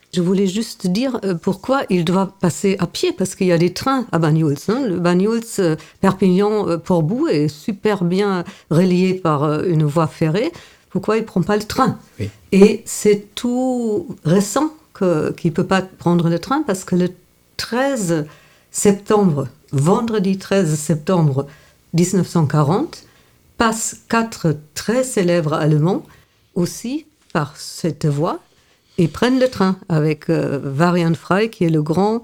Je voulais juste dire pourquoi il doit passer à pied, parce qu'il y a des trains à Banyuls. Le Banyuls Perpignan-Portbou est super bien relié par une voie ferrée. Pourquoi il ne prend pas le train? Oui. Et c'est tout récent qu'il ne peut pas prendre le train, parce que le 13 septembre, vendredi 13 septembre 1940, passent 4 très célèbres Allemands aussi par cette voie et prennent le train avec Varian Fry, qui est le grand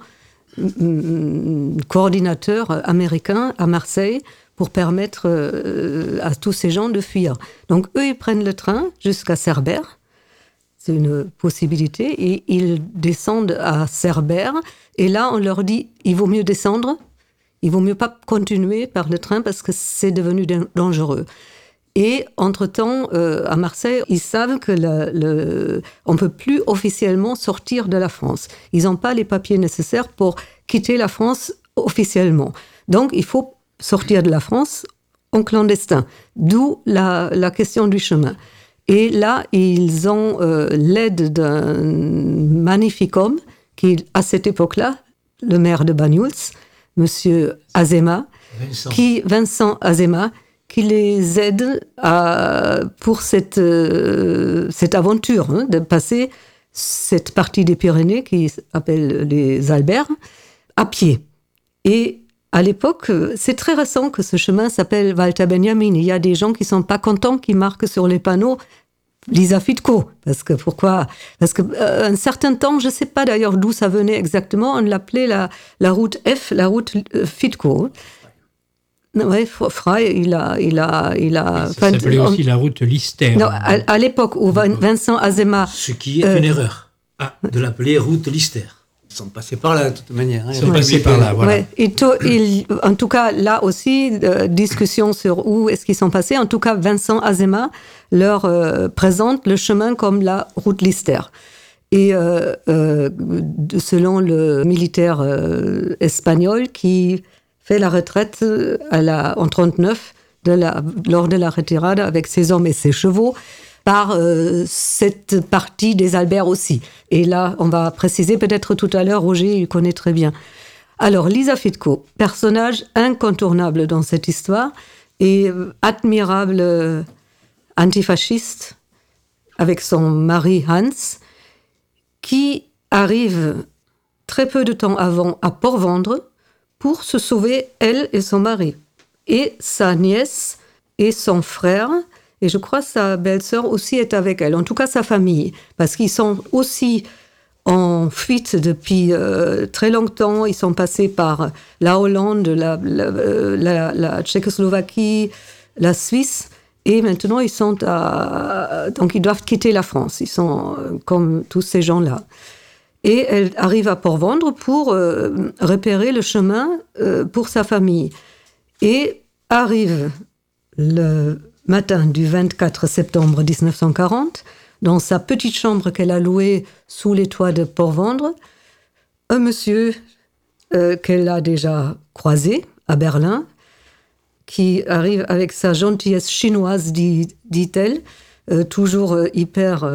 coordinateur américain à Marseille pour permettre à tous ces gens de fuir. Donc eux, ils prennent le train jusqu'à Cerbère. C'est une possibilité. Et ils descendent à Cerbère. Et là, on leur dit, il vaut mieux descendre. Il vaut mieux pas continuer par le train parce que c'est devenu dangereux. Et entre-temps, à Marseille, ils savent que on peut plus officiellement sortir de la France. Ils n'ont pas les papiers nécessaires pour quitter la France officiellement. Donc, il faut sortir de la France en clandestin. D'où la question du chemin. Et là, ils ont l'aide d'un magnifique homme qui, à cette époque-là, le maire de Banyuls, Monsieur Azéma, Vincent Azéma, qui les aide pour cette aventure, de passer cette partie des Pyrénées qui s'appelle les Alberts, à pied. Et à l'époque, c'est très récent que ce chemin s'appelle Walter Benjamin. Il y a des gens qui ne sont pas contents, qui marquent sur les panneaux Lisa Fitko. Pourquoi ? Parce qu'un certain temps, je ne sais pas d'ailleurs d'où ça venait exactement, on l'appelait la route F, la route Fitko. Oui, Fry, il a. Ça s'appelait aussi la route Lister. Non, à l'époque où Vincent Azéma. Ce qui est une erreur, de l'appeler route Lister. Ils sont passés par là, de toute manière. Ils sont passés par là, voilà. Ouais. En tout cas, là aussi, discussion sur où est-ce qu'ils sont passés. En tout cas, Vincent Azéma leur présente le chemin comme la route Lister. Et selon le militaire espagnol qui fait la retraite en 1939, lors de la retirade avec ses hommes et ses chevaux, par cette partie des Alberts aussi. Et là, on va préciser peut-être tout à l'heure, Roger, il connaît très bien. Alors, Lisa Fitko, personnage incontournable dans cette histoire, et admirable antifasciste, avec son mari Hans, qui arrive très peu de temps avant à Port-Vendre pour se sauver, elle et son mari. Et sa nièce et son frère, et je crois sa belle-sœur aussi est avec elle, en tout cas sa famille, parce qu'ils sont aussi en fuite depuis très longtemps. Ils sont passés par la Hollande, la Tchécoslovaquie, la Suisse, et maintenant ils sont donc ils doivent quitter la France. Ils sont comme tous ces gens-là. Et elle arrive à Port-Vendre pour repérer le chemin pour sa famille. Et arrive le matin du 24 septembre 1940, dans sa petite chambre qu'elle a louée sous les toits de Port-Vendre, un monsieur qu'elle a déjà croisé à Berlin, qui arrive avec sa gentillesse chinoise, dit-elle, toujours hyper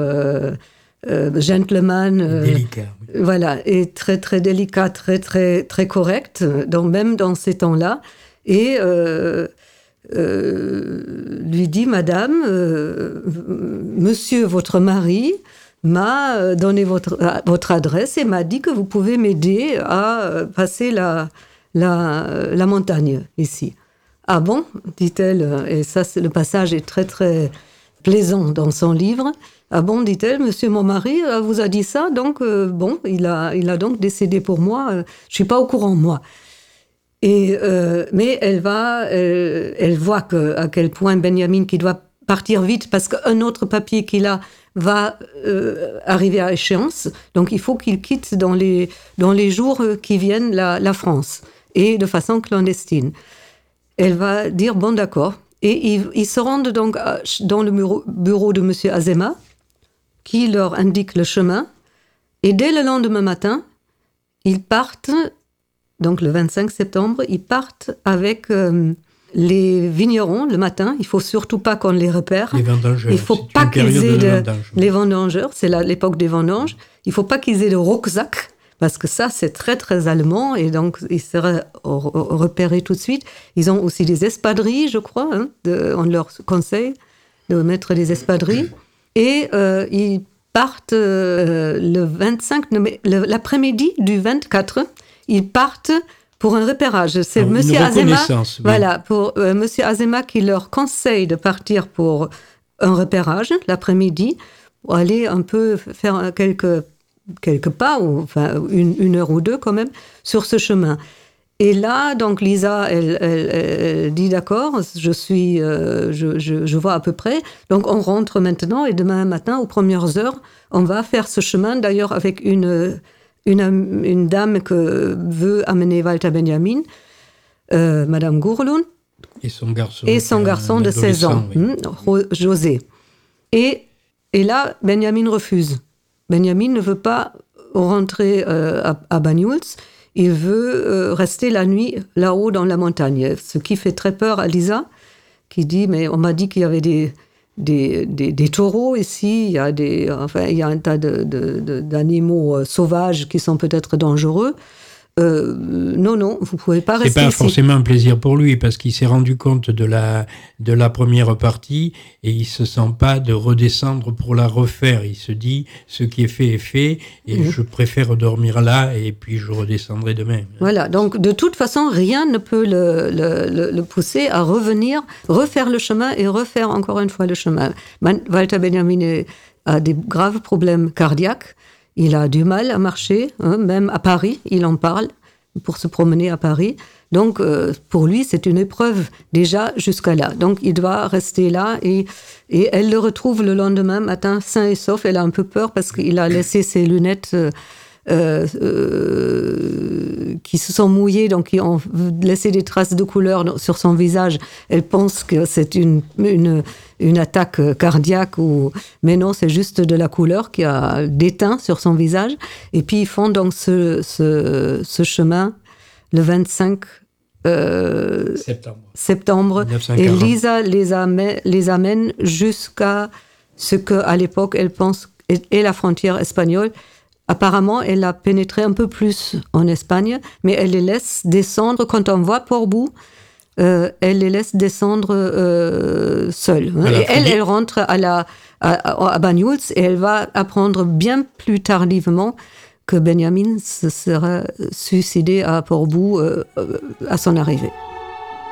gentleman. Délicat. Voilà, et très, très délicat, très, très, très correct, même dans ces temps-là. Et lui dit, Madame, Monsieur, votre mari, m'a donné votre adresse et m'a dit que vous pouvez m'aider à passer la montagne ici. Ah bon, dit-elle, et ça, le passage est très, très plaisant dans son livre. Ah bon, dit-elle, Monsieur, mon mari vous a dit ça, donc bon, il a donc décédé pour moi, je suis pas au courant, moi. Mais elle voit à quel point Benjamin, qui doit partir vite parce qu'un autre papier qu'il a va arriver à échéance, donc il faut qu'il quitte dans les jours qui viennent la France, et de façon clandestine. Elle va dire, bon d'accord, et ils se rendent donc dans le bureau de Monsieur Azéma, qui leur indique le chemin, et dès le lendemain matin, ils partent. Donc, le 25 septembre, ils partent avec les vignerons le matin. Il ne faut surtout pas qu'on les repère. Les vendangeurs. Il ne faut pas qu'ils aient les vendangeurs. C'est l'époque des vendanges. il ne faut pas qu'ils aient de rucksack, parce que ça, c'est très, très allemand, et donc ils seraient repérés tout de suite. Ils ont aussi des espadrilles, je crois, on leur conseille de mettre des espadrilles. Et ils partent le 25, l'après-midi du 24, ils partent pour un repérage. C'est M. Azéma, voilà, pour M. Azéma qui leur conseille de partir pour un repérage l'après-midi, pour aller un peu faire quelques pas, ou enfin une heure ou deux quand même, sur ce chemin. Et là, donc Lisa, elle dit d'accord, je vois à peu près. Donc on rentre maintenant et demain matin, aux premières heures, on va faire ce chemin. D'ailleurs, avec une dame que veut amener Walter Benjamin, Madame Gourlund. Et son garçon de 16 ans, oui. José. Et là, Benjamin refuse. Benjamin ne veut pas rentrer à Banyuls. Il veut rester la nuit là-haut dans la montagne. Ce qui fait très peur à Lisa, qui dit, mais on m'a dit qu'il y avait des taureaux ici, il y a un tas d'animaux sauvages qui sont peut-être dangereux. Non, vous pouvez pas rester ici. C'est pas forcément un plaisir pour lui, parce qu'il s'est rendu compte de la première partie et il se sent pas de redescendre pour la refaire. Il se dit, ce qui est fait, et je préfère dormir là et puis je redescendrai demain. Voilà, donc de toute façon, rien ne peut le pousser à revenir, refaire le chemin et refaire encore une fois le chemin. Walter Benjamin a des graves problèmes cardiaques. Il a du mal à marcher, même à Paris, il en parle, pour se promener à Paris. Donc, pour lui, c'est une épreuve déjà jusqu'à là. Donc, il doit rester là et elle le retrouve le lendemain matin, sain et sauf. Elle a un peu peur parce qu'il a laissé ses lunettes qui se sont mouillées, donc qui ont laissé des traces de couleur sur son visage. Elle pense que c'est une attaque cardiaque, mais non, c'est juste de la couleur qui a déteint sur son visage. Et puis ils font donc ce chemin le 25 septembre. Et Lisa les amène jusqu'à ce qu'à l'époque, elle pense est la frontière espagnole. Apparemment, elle a pénétré un peu plus en Espagne, mais elle les laisse descendre. Quand on voit Portbou, elle les laisse descendre seules. Et elle rentre à Banyuls et elle va apprendre bien plus tardivement que Benjamin se sera suicidé à Portbou à son arrivée.